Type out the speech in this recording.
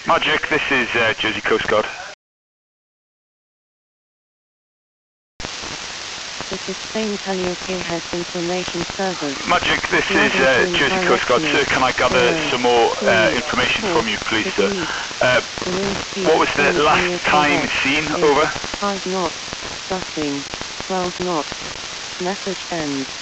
Magic, this is Jersey Coast Guard. This is Spain Calliope has information service. Magic, this is Jersey Coast Guard. Sir, can I gather some more information from you, please, sir? What was the last time seen? Over. 5 knots. Sussing. 12 knots. Message ends.